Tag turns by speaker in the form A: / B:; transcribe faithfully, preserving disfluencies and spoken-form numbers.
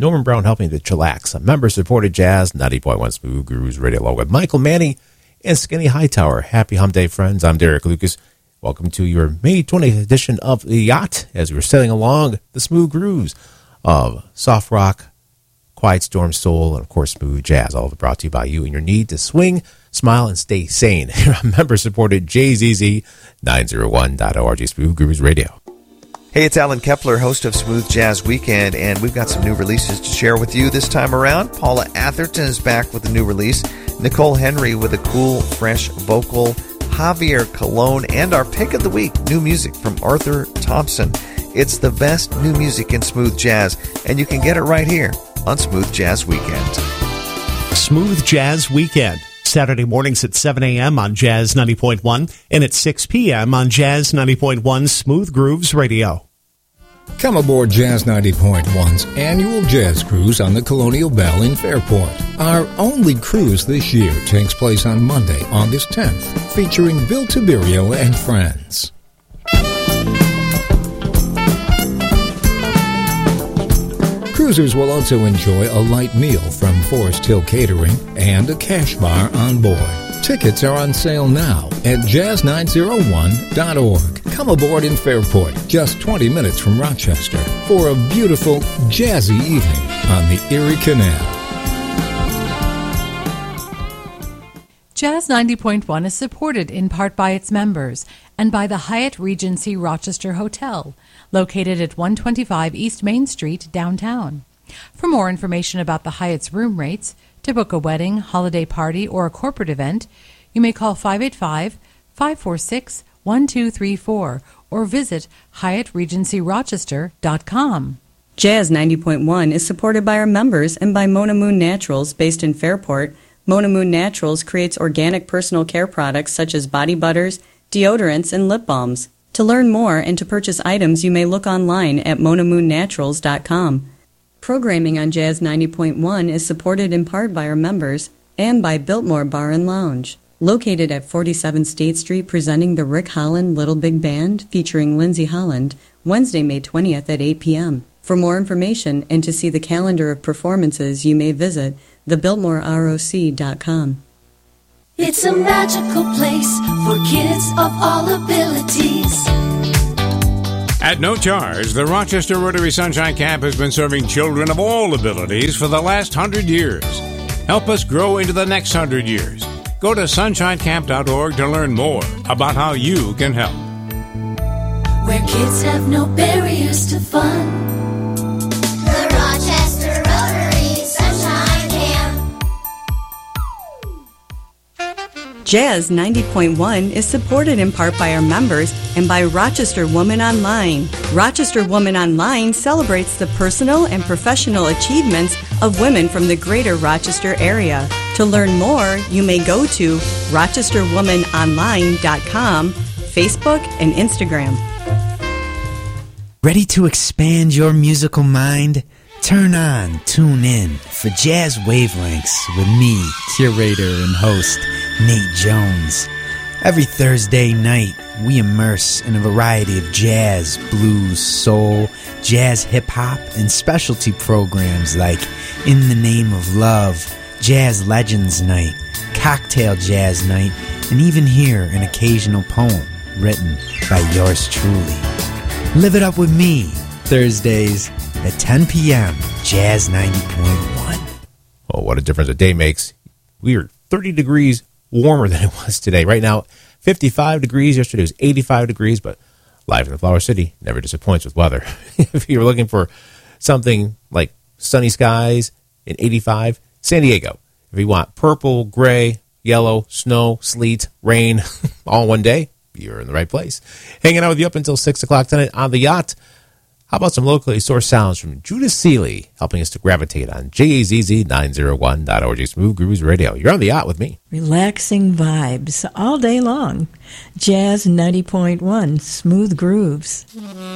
A: Norman Brown helping to chillax. A member-supported Jazz ninety point one Smooth Grooves Radio along with Michael Manny and Skinny Hightower. Happy Hump Day, friends. I'm Derek Lucas. Welcome to your May twentieth edition of The Yacht as we're sailing along the smooth grooves of soft rock, quiet storm soul, and of course smooth jazz. All of it brought to you by you and your need to swing, smile, and stay sane. Member-supported J Z Z nine oh one dot org, Smooth Grooves Radio.
B: Hey, it's Alan Kepler, host of Smooth Jazz Weekend, and we've got some new releases to share with you this time around. Paula Atherton is back with a new release. Nicole Henry with a cool, fresh vocal. Javier Colon, and our pick of the week, new music from Arthur Thompson. It's the best new music in smooth jazz, and you can get it right here on Smooth Jazz Weekend.
C: Smooth Jazz Weekend, Saturday mornings at seven a.m. on Jazz ninety point one and at six p.m. on Jazz ninety point one Smooth Grooves Radio.
D: Come aboard Jazz ninety point one's annual jazz cruise on the Colonial Belle in Fairport. Our only cruise this year takes place on Monday, August tenth, featuring Bill Tiberio and friends. Cruisers will also enjoy a light meal from Forest Hill Catering and a cash bar on board. Tickets are on sale now at jazz nine oh one dot org. Come aboard in Fairport, just twenty minutes from Rochester, for a beautiful, jazzy evening on the Erie Canal.
E: Jazz ninety point one is supported in part by its members and by the Hyatt Regency Rochester Hotel, located at one twenty-five East Main Street, downtown. For more information about the Hyatt's room rates, to book a wedding, holiday party, or a corporate event, you may call five eight five, five four six, one two three four or visit hyatt regency rochester dot com.
F: Jazz ninety point one is supported by our members and by Mona Moon Naturals, based in Fairport. Mona Moon Naturals creates organic personal care products such as body butters, deodorants, and lip balms. To learn more and to purchase items, you may look online at mona moon naturals dot com. Programming on Jazz ninety point one is supported in part by our members and by Biltmore Bar and Lounge, located at forty-seven State Street, presenting the Rick Holland Little Big Band featuring Lindsay Holland, Wednesday, May twentieth at eight p.m. For more information and to see the calendar of performances, you may visit the biltmore roc dot com.
G: It's a magical place for kids of all abilities.
H: At no charge, the Rochester Rotary Sunshine Camp has been serving children of all abilities for the last hundred years. Help us grow into the next hundred years. Go to sunshine camp dot org to learn more about how you can help.
G: Where kids have no barriers to fun. The Rochester Rotary Sunshine Camp.
F: Jazz ninety point one is supported in part by our members and by Rochester Woman Online. Rochester Woman Online celebrates the personal and professional achievements of women from the greater Rochester area. To learn more, you may go to rochester woman online dot com, Facebook, and Instagram.
I: Ready to expand your musical mind? Turn on, tune in for Jazz Wavelengths with me, curator and host, Nate Jones. Every Thursday night, we immerse in a variety of jazz, blues, soul, jazz hip-hop, and specialty programs like In the Name of Love, Jazz Legends Night, Cocktail Jazz Night, and even hear an occasional poem written by yours truly. Live it up with me, Thursdays at ten p.m., Jazz ninety point one.
A: Oh, what a difference a day makes. We are thirty degrees warmer than it was today. Right now, fifty-five degrees. Yesterday was eighty-five degrees, but live in the Flower City never disappoints with weather. If you're looking for something like sunny skies in eighty-five, San Diego. If you want purple, gray, yellow, snow, sleet, rain, all in one day, you're in the right place. Hanging out with you up until six o'clock tonight on the yacht. How about some locally sourced sounds from Judas Seeley, helping us to gravitate on J A Z Z nine oh one dot org, Smooth Grooves Radio. You're on the yacht with me.
J: Relaxing vibes all day long. Jazz ninety point one, Smooth Grooves.